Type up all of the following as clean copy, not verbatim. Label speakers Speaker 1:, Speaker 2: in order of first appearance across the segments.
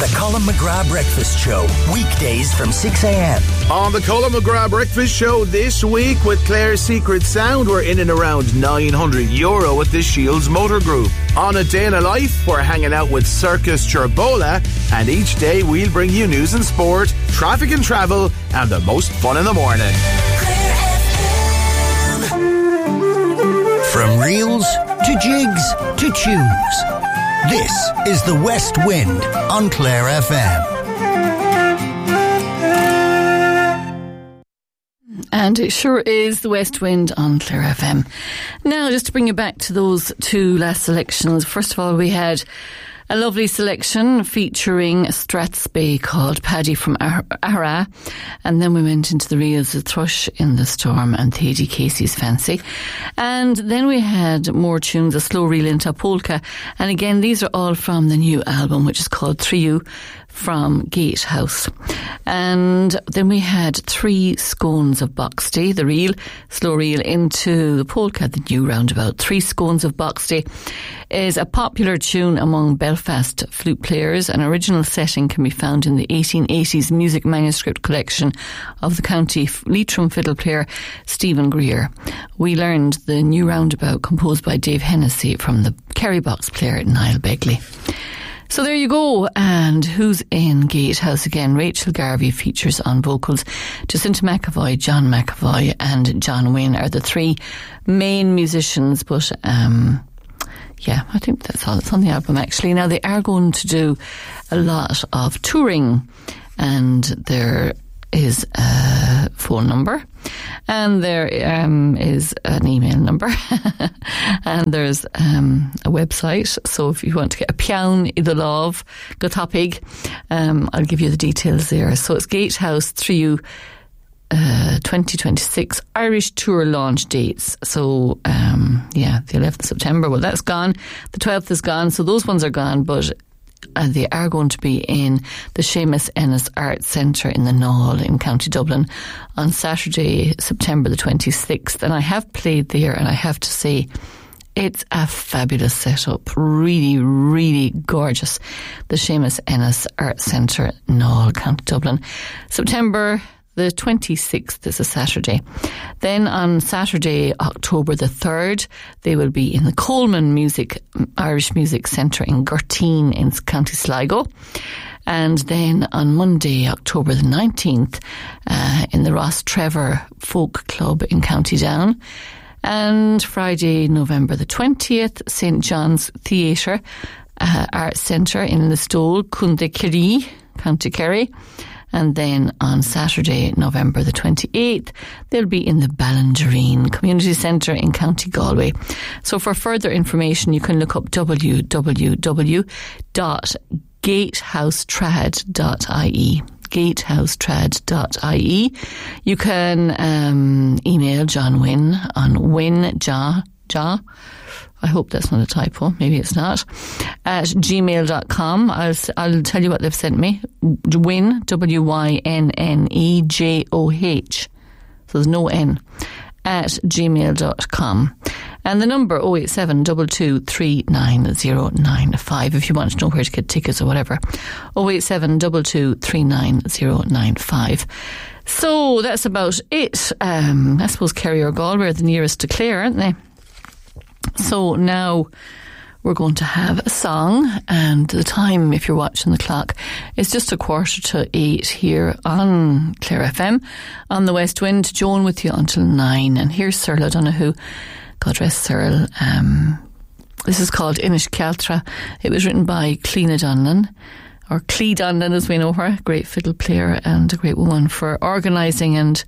Speaker 1: The Colin McGrath Breakfast Show, weekdays from 6 a.m.
Speaker 2: On the Colin McGrath Breakfast Show this week with Claire's Secret Sound, we're in and around €900 at the Shields Motor Group. On A Day in a Life, we're hanging out with Circus Cherbola, and each day we'll bring you news and sport, traffic and travel, and the most fun in the morning.
Speaker 1: From reels to jigs to tunes, this is The West Wind on Clare FM.
Speaker 3: And it sure is The West Wind on Clare FM. Now, just to bring you back to those two last selections. First of all, we had a lovely selection featuring Strathspey called Paddy from Ara. And then we went into the reels of Thrush in the Storm and Thady Casey's Fancy. And then we had more tunes, a slow reel into polka. And again, these are all from the new album, which is called Triu from Gatehouse. And then we had 3 Scones of Boxty, the reel, slow reel into the polka, the new roundabout. 3 Scones of Boxty is a popular tune among Belfast flute players. An original setting can be found in the 1880s music manuscript collection of the County Leitrim fiddle player Stephen Greer. We learned the new roundabout composed by Dave Hennessy from the Kerry box player Niall Begley. So there you go. And who's in Gatehouse again? Rachel Garvey features on vocals. Jacinta McAvoy, John McAvoy and John Wynne are the 3 main musicians. But yeah, I think that's all that's on the album actually. Now they are going to do a lot of touring, and there is a phone number and there is an email number and there's a website. So if you want to get a Pian I the Love go topic, I'll give you the details there. So it's Gatehouse 3U 2026 Irish tour launch dates. So yeah, the 11th of September, well that's gone, the 12th is gone, so those ones are gone, but they are going to be in the Seamus Ennis Arts Centre in the Knoll in County Dublin on Saturday, September the 26th. And I have played there, and I have to say, it's a fabulous setup. Really, really gorgeous. The Seamus Ennis Arts Centre, Knoll, County Dublin. September the 26th is a Saturday. Then on Saturday, October the 3rd, they will be in the Coleman Irish Music Centre in Gurteen in County Sligo. And then on Monday, October the 19th, in the Ross Trevor Folk Club in County Down. And Friday, November the 20th, St. John's Theatre Arts Centre in Listowel, Cundakilly, County Kerry. And then on Saturday, November the 28th, they'll be in the Ballingerine Community Centre in County Galway. So for further information, you can look up www.gatehousetrad.ie. gatehousetrad.ie. You can email John Wynne on winja. I hope that's not a typo. Maybe it's not. At gmail.com. I'll tell you what they've sent me. Wynne, WYNNEJOH. So there's no N. At gmail.com. And the number 087 22 39095 if you want to know where to get tickets or whatever. 087 22 39095. So that's about it. I suppose Kerry or Galway are the nearest to Clare, aren't they? So now we're going to have a song, and the time, if you're watching the clock, is just 7:45 here on Clare FM on the West Wind. Joan with you until 9, and here's Cyril O'Donoghue. God rest Cyril. This is called Inish Cealtra. It was written by Cleena Donlan, or Clee Donlan as we know her, great fiddle player and a great woman for organising and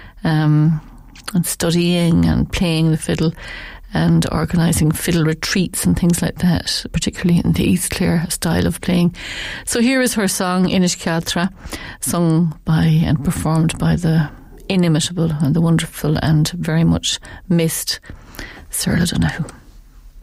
Speaker 3: studying and playing the fiddle and organising fiddle retreats and things like that, particularly in the East Clare style of playing. So here is her song, Inish Cealtra, sung by and performed by the inimitable and the wonderful and very much missed Cyril O'Donoghue.